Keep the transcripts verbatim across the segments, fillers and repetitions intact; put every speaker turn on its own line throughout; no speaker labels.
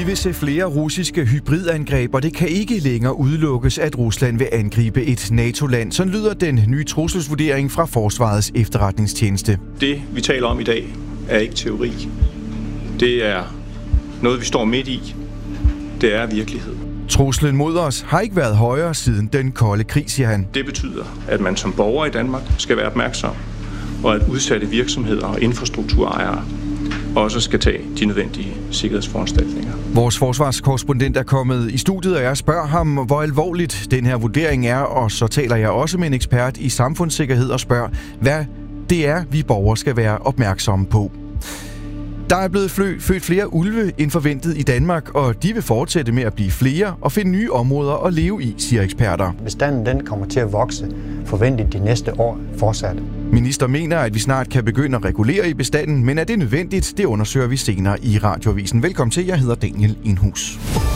Vi vil se flere russiske hybridangreb, og det kan ikke længere udelukkes, at Rusland vil angribe et NATO-land. Sådan lyder den nye trusselsvurdering fra Forsvarets efterretningstjeneste.
Det, vi taler om i dag, er ikke teori. Det er noget, vi står midt i. Det er virkelighed.
Truslen mod os har ikke været højere siden den kolde krig, siger han.
Det betyder, at man som borger i Danmark skal være opmærksom, og at udsatte virksomheder og infrastrukturejere også skal tage de nødvendige sikkerhedsforanstaltninger.
Vores forsvarskorrespondent er kommet i studiet, og jeg spørger ham, hvor alvorligt den her vurdering er, og så taler jeg også med en ekspert i samfundssikkerhed og spørger, hvad det er, vi borgere skal være opmærksomme på. Der er blevet født flere ulve end forventet i Danmark, og de vil fortsætte med at blive flere og finde nye områder at leve i, siger eksperter.
Bestanden den kommer til at vokse forventet de næste år fortsat.
Minister mener, at vi snart kan begynde at regulere i bestanden, men er det nødvendigt? Det undersøger vi senere i Radioavisen. Velkommen til, jeg hedder Daniel Enhus.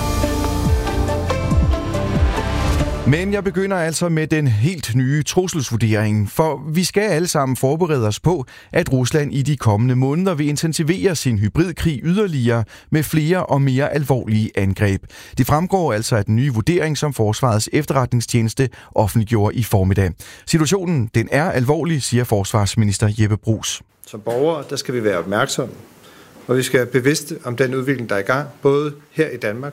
Men jeg begynder altså med den helt nye trusselsvurdering, for vi skal alle sammen forberede os på, at Rusland i de kommende måneder vil intensivere sin hybridkrig yderligere med flere og mere alvorlige angreb. Det fremgår altså af den nye vurdering, som Forsvarets efterretningstjeneste offentliggjorde i formiddag. Situationen, den er alvorlig, siger forsvarsminister Jeppe Bruus.
Som borgere, der skal vi være opmærksomme, og vi skal være bevidste om den udvikling, der er i gang, både her i Danmark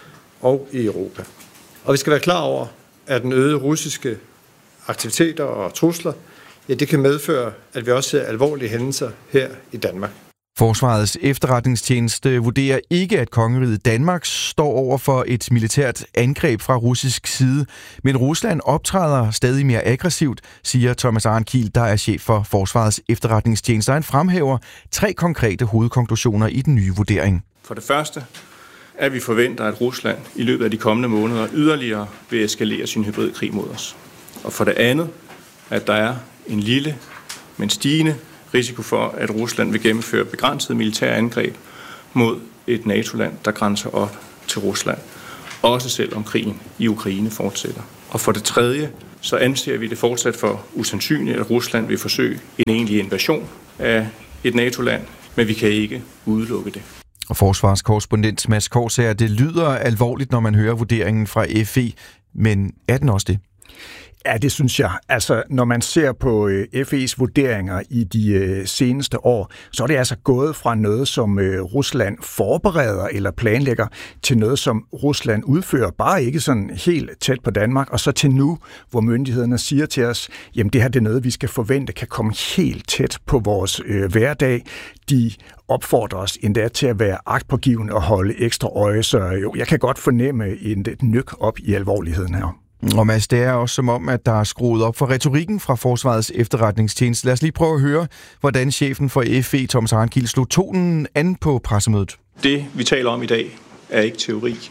og i Europa. Og vi skal være klar over, at den øgede russiske aktiviteter og trusler, ja, det kan medføre, at vi også ser alvorlige hændelser her i Danmark.
Forsvarets efterretningstjeneste vurderer ikke, at kongeriget Danmark står over for et militært angreb fra russisk side, men Rusland optræder stadig mere aggressivt, siger Thomas Arnkiel, der er chef for Forsvarets efterretningstjeneste. Han fremhæver tre konkrete hovedkonklusioner i den nye vurdering.
For det første, at vi forventer, at Rusland i løbet af de kommende måneder yderligere vil eskalere sin hybridkrig mod os. Og for det andet, at der er en lille, men stigende risiko for, at Rusland vil gennemføre begrænsede militære angreb mod et NATO-land, der grænser op til Rusland, også selvom krigen i Ukraine fortsætter. Og for det tredje, så anser vi det fortsat for usandsynligt, at Rusland vil forsøge en egentlig invasion af et NATO-land, men vi kan ikke udelukke det.
Og forsvarskorrespondent Mads Korsager, det lyder alvorligt, når man hører vurderingen fra F E, men er den også det?
Ja, det synes jeg. Altså, når man ser på F E's vurderinger i de seneste år, så er det altså gået fra noget, som Rusland forbereder eller planlægger, til noget, som Rusland udfører, bare ikke sådan helt tæt på Danmark, og så til nu, hvor myndighederne siger til os, jamen det her det er noget, vi skal forvente, kan komme helt tæt på vores øh, hverdag. De opfordrer os endda til at være agtpågivende og holde ekstra øje, så jo, jeg kan godt fornemme en nyk op i alvorligheden her.
Og Mads, det er også som om, at der er skruet op for retorikken fra Forsvarets efterretningstjeneste. Lad os lige prøve at høre, hvordan chefen for F E, Thomas Arnkiel, slog tonen an på pressemødet.
Det, vi taler om i dag, er ikke teori.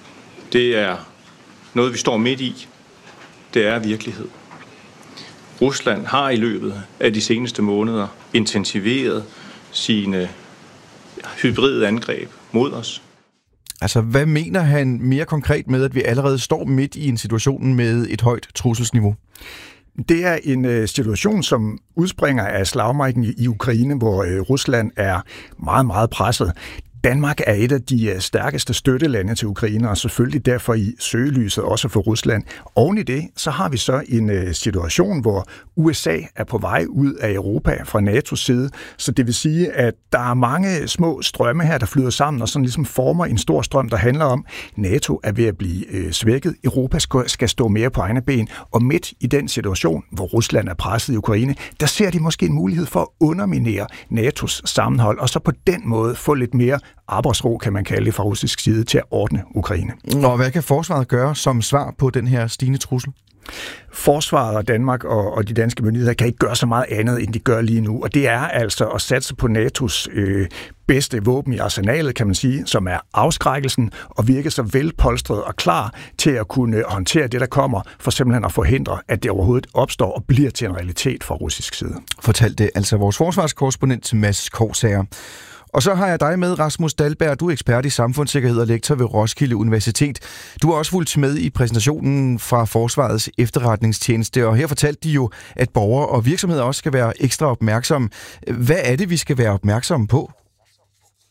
Det er noget, vi står midt i. Det er virkelighed. Rusland har i løbet af de seneste måneder intensiveret sine hybride angreb mod os.
Altså, hvad mener han mere konkret med, at vi allerede står midt i en situation med et højt trusselsniveau?
Det er en situation, som udspringer af slagmarken i Ukraine, hvor Rusland er meget, meget presset. Danmark er et af de stærkeste støttelande til Ukraine, og selvfølgelig derfor i søgelyset også for Rusland. Oven i det, så har vi så en situation, hvor U S A er på vej ud af Europa fra NATO's side. Så det vil sige, at der er mange små strømme her, der flyder sammen og sådan ligesom former en stor strøm, der handler om, at NATO er ved at blive øh, svækket. Europa skal stå mere på egne ben. Og midt i den situation, hvor Rusland er presset i Ukraine, der ser de måske en mulighed for at underminere NATO's sammenhold, og så på den måde få lidt mere arbejdsro, kan man kalde det, fra russisk side til at ordne Ukraine.
Og hvad kan forsvaret gøre som svar på den her stigende trussel?
Forsvaret og Danmark og, og de danske myndigheder kan ikke gøre så meget andet, end de gør lige nu. Og det er altså at satse på NATO's øh, bedste våben i arsenalet, kan man sige, som er afskrækkelsen, og virke så velpolstret og klar til at kunne håndtere det, der kommer, for simpelthen at forhindre, at det overhovedet opstår og bliver til en realitet fra russisk side.
Fortalte altså vores forsvarskorrespondent Mads Korsager. Og så har jeg dig med, Rasmus Dahlberg. Du er ekspert i samfundssikkerhed og lektor ved Roskilde Universitet. Du har også fulgt med i præsentationen fra Forsvarets efterretningstjeneste, og her fortalte de jo, at borgere og virksomheder også skal være ekstra opmærksomme. Hvad er det, vi skal være opmærksomme på?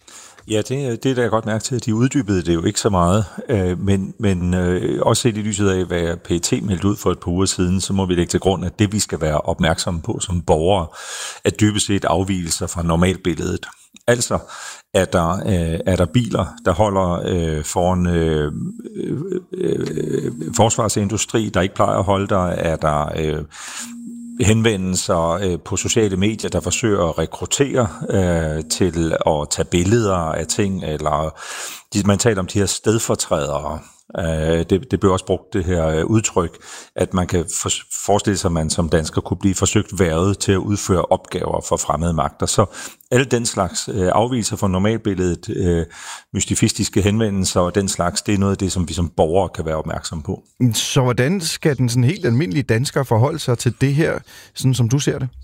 Ja, det, det er da jeg godt mærke til, at de uddybede det jo ikke så meget, øh, men, men øh, også set i lyset af, hvad P E T meldte ud for et par uger siden, så må vi lægge til grund, at det vi skal være opmærksomme på som borgere, er dybest set afvigelser fra normalbilledet. Altså, er der, øh, er der biler, der holder øh, foran øh, øh, øh, forsvarsindustri, der ikke plejer at holde der, er der øh, henvendelser øh, på sociale medier, der forsøger at rekruttere øh, til at tage billeder af ting, eller de, man taler om de her stedfortrædere. Uh, det, det blev også brugt, det her uh, udtryk, at man kan for, forestille sig, at man som dansker kunne blive forsøgt hvervet til at udføre opgaver for fremmede magter. Så alle den slags uh, afvigelser fra normalbilledet, uh, mystifistiske henvendelser og den slags, det er noget af det, som vi som borgere kan være opmærksom på.
Så hvordan skal den sådan helt almindelige dansker forholde sig til det her, sådan som du ser det?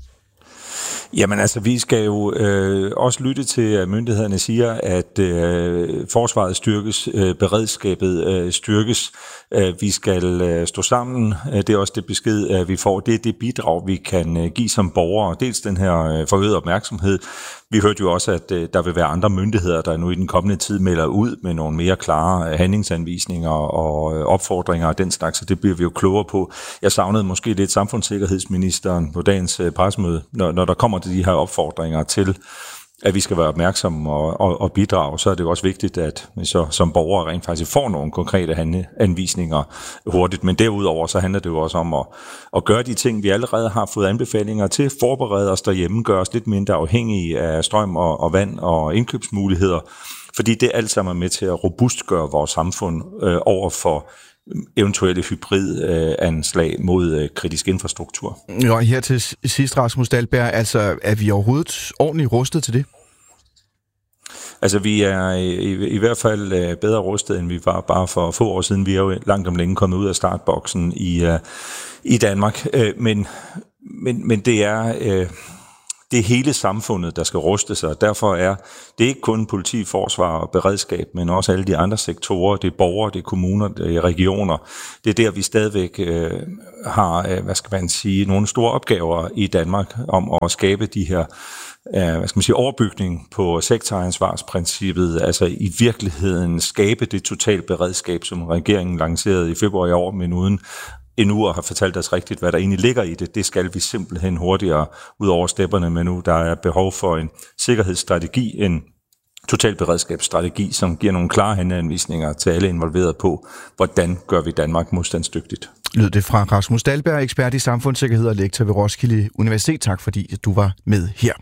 Jamen altså, vi skal jo øh, også lytte til, at myndighederne siger, at øh, forsvaret styrkes, øh, beredskabet øh, styrkes, øh, vi skal øh, stå sammen. Det er også det besked, at vi får. Det er det bidrag, vi kan øh, give som borgere. Dels den her øh, forøgede opmærksomhed. Vi hørte jo også, at øh, der vil være andre myndigheder, der nu i den kommende tid melder ud med nogle mere klare handlingsanvisninger og øh, opfordringer og den slags, så det bliver vi jo klogere på. Jeg savnede måske lidt samfundssikkerhedsministeren på dagens øh, pressemøde, når, når der kommer til de her opfordringer til, at vi skal være opmærksomme og, og, og bidrage, så er det jo også vigtigt, at vi så som borgere rent faktisk får nogle konkrete anvisninger hurtigt. Men derudover så handler det jo også om at, at gøre de ting, vi allerede har fået anbefalinger til, forberede os derhjemme, gøre os lidt mindre afhængige af strøm og, og vand og indkøbsmuligheder, fordi det alt sammen er med til at robustgøre vores samfund øh, over for eventuelle hybridanslag mod øh, kritisk infrastruktur.
Jo, her til sidst, Rasmus Dahlberg, altså er vi overhovedet ordentligt rustet til det?
Altså, vi er i, i, i hvert fald øh, bedre rustet, end vi var bare for få år siden. Vi er jo langt om længe kommet ud af startboksen i, øh, i Danmark, øh, men, men, men det er... Øh, Det er hele samfundet, der skal ruste sig. Derfor er det ikke kun politi, forsvar og beredskab, men også alle de andre sektorer. Det er borgere, det er kommuner, det er regioner. Det er der, vi stadigvæk øh, har, øh, hvad skal man sige, nogle store opgaver i Danmark om at skabe de her, øh, hvad skal man sige, overbygning på sektoransvarsprincippet. Altså i virkeligheden skabe det totalt beredskab, som regeringen lancerede i februar i år, men uden endnu og har fortalt os rigtigt, hvad der egentlig ligger i det. Det skal vi simpelthen hurtigere ud over stepperne med nu. Der er behov for en sikkerhedsstrategi, en totalberedskabsstrategi, som giver nogle klare handeanvisninger til alle involverede på, hvordan gør vi Danmark modstandsdygtigt.
Lød det fra Rasmus Dahlberg, ekspert i samfundssikkerhed og lektor ved Roskilde Universitet. Tak fordi du var med her.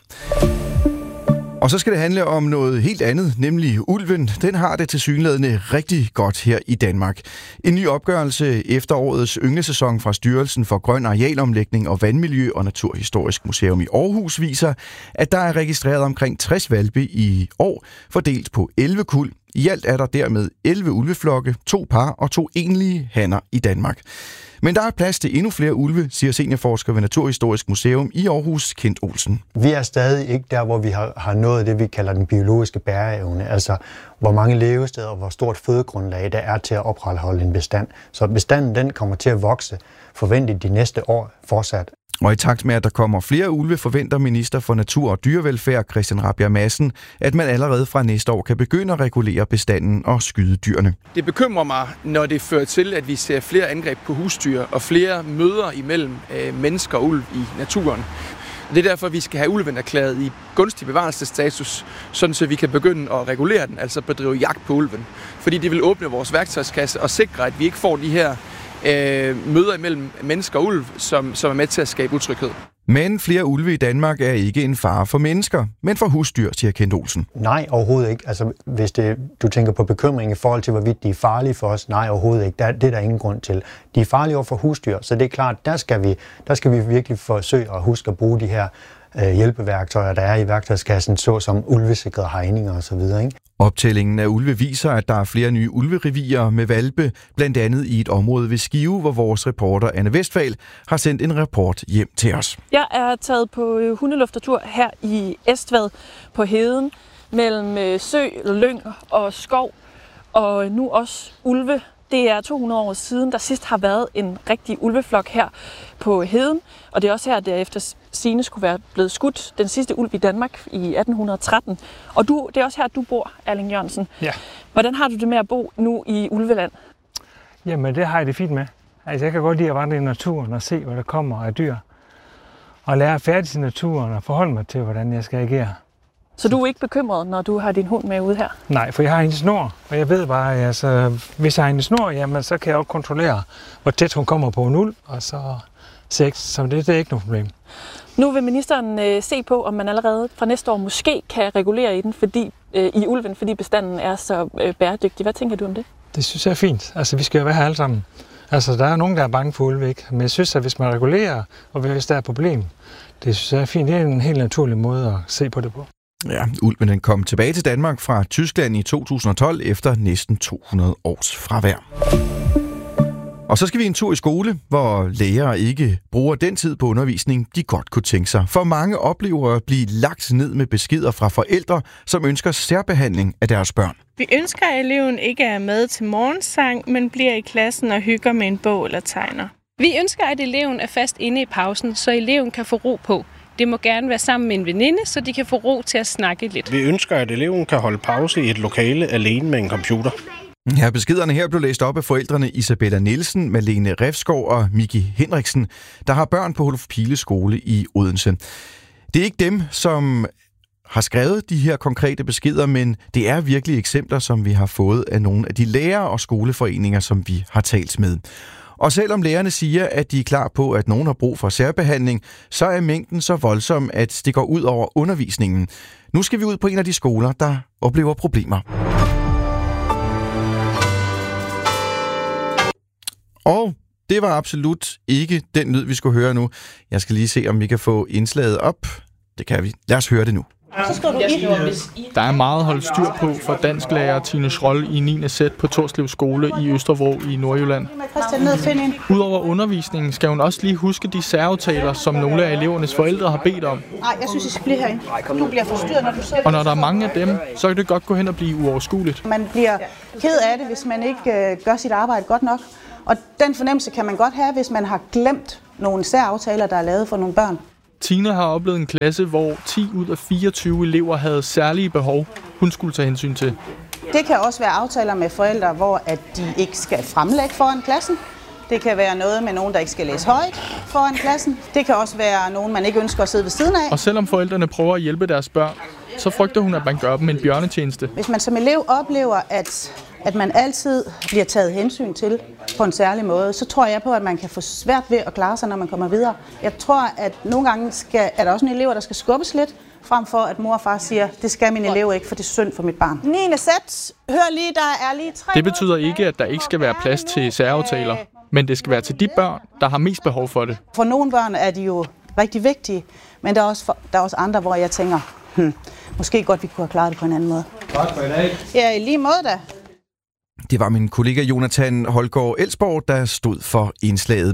Og så skal det handle om noget helt andet, nemlig ulven. Den har det tilsyneladende rigtig godt her i Danmark. En ny opgørelse efter årets ynglesæson fra Styrelsen for Grøn Arealomlægning og Vandmiljø og Naturhistorisk Museum i Aarhus viser, at der er registreret omkring tres hvalpe i år, fordelt på elleve kuld. I alt er der dermed elleve ulveflokke, to par og to enlige hanner i Danmark. Men der er plads til endnu flere ulve, siger seniorforsker ved Naturhistorisk Museum i Aarhus, Kent Olsen.
Vi er stadig ikke der, hvor vi har, har nået det, vi kalder den biologiske bæreevne. Altså, hvor mange levesteder og hvor stort fødegrundlag der er til at opretholde en bestand. Så bestanden den kommer til at vokse forventet de næste år fortsat.
Og i takt med, at der kommer flere ulve, forventer minister for Natur- og Dyrevelfærd, Christian Rabjerg Madsen, at man allerede fra næste år kan begynde at regulere bestanden og skyde dyrene.
Det bekymrer mig, når det fører til, at vi ser flere angreb på husdyr og flere møder imellem øh, mennesker og ulv i naturen. Det er derfor, vi skal have ulven erklæret i gunstig bevarelsesstatus, sådan så vi kan begynde at regulere den, altså bedrive jagt på ulven. Fordi det vil åbne vores værktøjskasse og sikre, at vi ikke får de her øh, møder imellem mennesker og ulv, som, som er med til at skabe utryghed.
Men flere ulve i Danmark er ikke en fare for mennesker, men for husdyr, siger Kent Olsen.
Nej, overhovedet ikke. Altså, hvis det, du tænker på bekymring i forhold til, hvorvidt de er farlige for os, nej, overhovedet ikke. Der, det er der ingen grund til. De er farlige over for husdyr, så det er klart, der skal vi, der skal vi virkelig forsøge at huske at bruge de her øh, hjælpeværktøjer, der er i værktøjskassen, såsom ulvesikrede hegninger osv., ikke?
Optællingen af ulve viser, at der er flere nye ulverevier med hvalpe, blandt andet i et område ved Skive, hvor vores reporter Anne Vestfald har sendt en rapport hjem til os.
Jeg er taget på hundeluftertur her i Estvad på heden mellem sø, lyng og skov, og nu også ulve Det er to hundrede år siden, der sidst har været en rigtig ulveflok her på heden, og det er også her, der efter sigende skulle være blevet skudt den sidste ulv i Danmark i atten tretten. Og du, det er også her, du bor, Erling Jørgensen.
Ja.
Hvordan har du det med at bo nu i Ulveland?
Jamen, det har jeg det fint med. Altså, jeg kan godt lide at vandre i naturen og se, hvad der kommer af dyr. Og lære at færdes i naturen og forholde mig til, hvordan jeg skal agere.
Så du er ikke bekymret, når du har din hund med ude her?
Nej, for jeg har en snor, og jeg ved bare, at altså, hvis jeg har en snor, jamen, så kan jeg også kontrollere, hvor tæt hun kommer på en ulv, og så sex, så det, det er ikke noget problem.
Nu vil ministeren øh, se på, om man allerede fra næste år måske kan regulere i den, fordi, øh, i ulven, fordi bestanden er så øh, bæredygtig. Hvad tænker du om det?
Det synes jeg er fint. Altså, vi skal jo være her alle sammen. Altså, der er nogen, der er bange for ulve, ikke? Men jeg synes, at hvis man regulerer, og hvis der er et problem, det synes jeg er fint. Det er en helt naturlig måde at se på det på.
Ja, ulven den kom tilbage til Danmark fra Tyskland i to tusind og tolv efter næsten to hundrede års fravær. Og så skal vi en tur i skole, hvor lærere ikke bruger den tid på undervisning, de godt kunne tænke sig. For mange oplever at blive lagt ned med beskeder fra forældre, som ønsker særbehandling af deres børn.
Vi ønsker, at eleven ikke er med til morgensang, men bliver i klassen og hygger med en bog eller tegner.
Vi ønsker, at eleven er fast inde i pausen, så eleven kan få ro på. Det må gerne være sammen med en veninde, så de kan få ro til at snakke lidt.
Vi ønsker, at eleven kan holde pause i et lokale alene med en computer.
Ja, beskederne her blev læst op af forældrene Isabella Nielsen, Malene Refskov og Miki Henriksen, der har børn på Holuf Pile skole i Odense. Det er ikke dem, som har skrevet de her konkrete beskeder, men det er virkelig eksempler, som vi har fået af nogle af de lærere og skoleforeninger, som vi har talt med. Og selvom lærerne siger, at de er klar på, at nogen har brug for særbehandling, så er mængden så voldsom, at det går ud over undervisningen. Nu skal vi ud på en af de skoler, der oplever problemer. Og det var absolut ikke den lyd, vi skulle høre nu. Jeg skal lige se, om vi kan få indslaget op. Det kan vi. Lad os høre det nu.
Der er meget holdt styr på for dansklærer Tine Schroll i niende sæt på Torslev Skole i Østervrå i Nordjylland. Udover undervisningen skal hun også lige huske de særaftaler, som nogle af elevernes forældre har bedt om.
Nej, jeg synes, I skal blive herinde. Du bliver forstyrret, når du sidder.
Og når der er mange af dem, så kan det godt gå hen og blive uoverskueligt.
Man bliver ked af det, hvis man ikke øh, gør sit arbejde godt nok. Og den fornemmelse kan man godt have, hvis man har glemt nogle særaftaler, der er lavet for nogle børn.
Tina har oplevet en klasse, hvor ti ud af fireogtyve elever havde særlige behov, hun skulle tage hensyn til.
Det kan også være aftaler med forældre, hvor at de ikke skal fremlægge foran klassen. Det kan være noget med nogen, der ikke skal læse højt foran klassen. Det kan også være nogen, man ikke ønsker at sidde ved siden af.
Og selvom forældrene prøver at hjælpe deres børn, så frygter hun, at man gør dem en bjørnetjeneste.
Hvis man som elev oplever, at, at man altid bliver taget hensyn til på en særlig måde, så tror jeg på, at man kan få svært ved at klare sig, når man kommer videre. Jeg tror, at nogle gange skal, er der også en elev, der skal skubbes lidt, frem for at mor og far siger, det skal min elev ikke, for det er synd for mit barn. niende sæt. Hør lige, der er lige tre.
Det betyder ikke, at der ikke skal være plads til særaftaler, men det skal være til de børn, der har mest behov for det.
For nogle børn er de jo rigtig vigtige, men der er også, for, der er også andre, hvor jeg tænker, hmm, måske godt vi kunne have klaret det på en anden måde.
Tak for i dag.
Ja, i lige måde da.
Det var min kollega Jonathan Holgaard Elsborg, der stod for indslaget.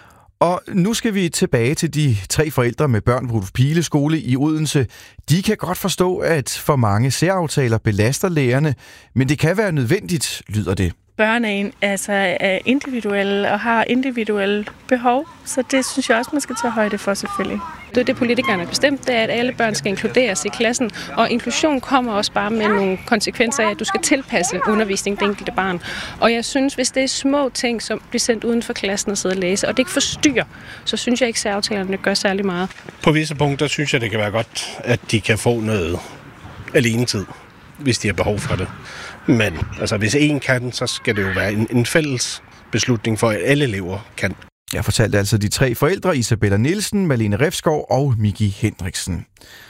Og nu skal vi tilbage til de tre forældre med børn på Holuf Pile skole i Odense. De kan godt forstå, at for mange særaftaler belaster lærerne, men det kan være nødvendigt, lyder det.
Børn er, en, altså, er individuelle og har individuelle behov, så det synes jeg også, man skal tage højde for selvfølgelig.
Det er det, politikerne har bestemt, det er, at alle børn skal inkluderes i klassen, og inklusion kommer også bare med nogle konsekvenser af, at du skal tilpasse undervisning det enkelte barn. Og jeg synes, hvis det er små ting, som bliver sendt uden for klassen og sidder og læse, og det ikke forstyrrer, så synes jeg ikke, at særaftalerne gør særlig meget.
På visse punkter synes jeg, det kan være godt, at de kan få noget alenetid, hvis de har behov for det. Men altså, hvis en kan, så skal det jo være en, en fælles beslutning for, at alle elever kan.
Jeg fortalte altså de tre forældre, Isabella Nielsen, Malene Refskov og Miki Henriksen.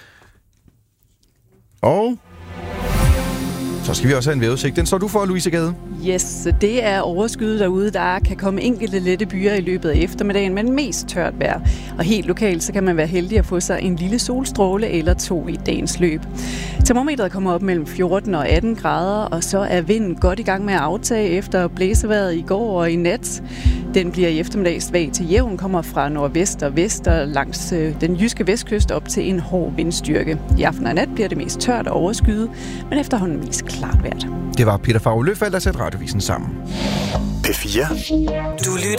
Og så skal vi også have en vejrudsigt. Den står du for, Louise Gade.
Yes, det er overskyet derude. Der kan komme enkelte lette byer i løbet af eftermiddagen, men mest tørt vejr. Og helt lokalt, så kan man være heldig at få sig en lille solstråle eller to i dagens løb. Termometret kommer op mellem fjorten og atten grader, og så er vinden godt i gang med at aftage efter blæsevejret i går og i nat. Den bliver i eftermiddag svag til jævn, kommer fra nordvest og vest og langs den jyske vestkyst op til en hård vindstyrke. I aften og nat bliver det mest tørt og overskyet, men efterhånden mest klart vejr.
Det var Peter Favre Løfald, der satte radiovisen sammen.
P fire.
Du lytter